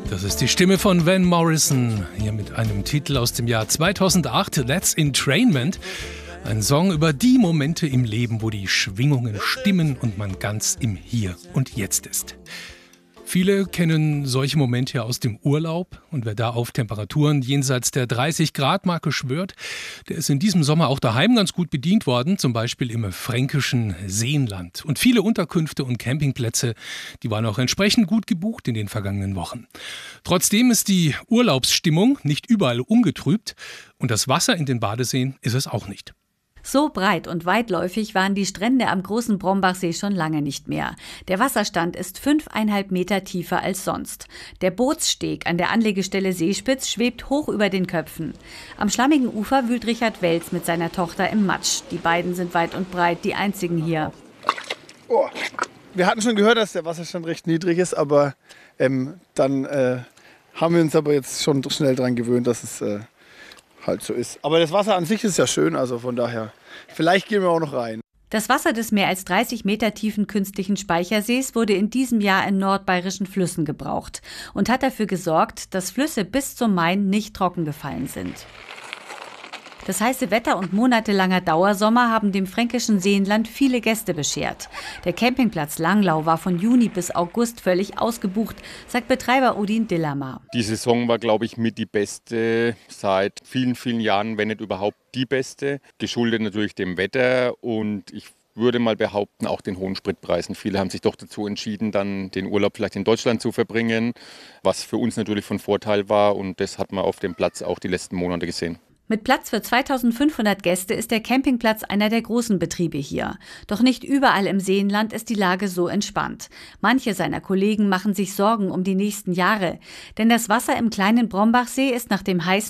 Das ist die Stimme von Van Morrison, hier mit einem Titel aus dem Jahr 2008, That's Entrainment. Ein Song über die Momente im Leben, wo die Schwingungen stimmen und man ganz im Hier und Jetzt ist. Viele kennen solche Momente ja aus dem Urlaub, und wer da auf Temperaturen jenseits der 30-Grad-Marke schwört, der ist in diesem Sommer auch daheim ganz gut bedient worden, zum Beispiel im fränkischen Seenland. Und viele Unterkünfte und Campingplätze, die waren auch entsprechend gut gebucht in den vergangenen Wochen. Trotzdem ist die Urlaubsstimmung nicht überall ungetrübt, und das Wasser in den Badeseen ist es auch nicht. So breit und weitläufig waren die Strände am großen Brombachsee schon lange nicht mehr. Der Wasserstand ist 5,5 Meter tiefer als sonst. Der Bootssteg an der Anlegestelle Seespitz schwebt hoch über den Köpfen. Am schlammigen Ufer wühlt Richard Welz mit seiner Tochter im Matsch. Die beiden sind weit und breit die einzigen hier. Oh. Wir hatten schon gehört, dass der Wasserstand recht niedrig ist, aber dann haben wir uns aber jetzt schon schnell daran gewöhnt, dass es halt so ist. Aber das Wasser an sich ist ja schön, also von daher, vielleicht gehen wir auch noch rein. Das Wasser des mehr als 30 Meter tiefen künstlichen Speichersees wurde in diesem Jahr in nordbayerischen Flüssen gebraucht und hat dafür gesorgt, dass Flüsse bis zum Main nicht trocken gefallen sind. Das heiße Wetter und monatelanger Dauersommer haben dem fränkischen Seenland viele Gäste beschert. Der Campingplatz Langlau war von Juni bis August völlig ausgebucht, sagt Betreiber Odin Dillamar. Die Saison war, glaube ich, mit die beste seit vielen, vielen Jahren, wenn nicht überhaupt die beste. Geschuldet natürlich dem Wetter und ich würde mal behaupten, auch den hohen Spritpreisen. Viele haben sich doch dazu entschieden, dann den Urlaub vielleicht in Deutschland zu verbringen, was für uns natürlich von Vorteil war, und das hat man auf dem Platz auch die letzten Monate gesehen. Mit Platz für 2500 Gäste ist der Campingplatz einer der großen Betriebe hier. Doch nicht überall im Seenland ist die Lage so entspannt. Manche seiner Kollegen machen sich Sorgen um die nächsten Jahre. Denn das Wasser im kleinen Brombachsee ist nach dem heißen